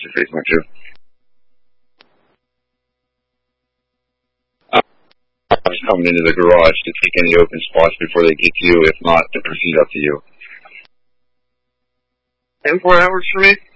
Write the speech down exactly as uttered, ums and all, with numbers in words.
your face, won't you? I'm just coming into the garage to take any open spots before they get to you. If not, to proceed up to you. Ten four hours for me?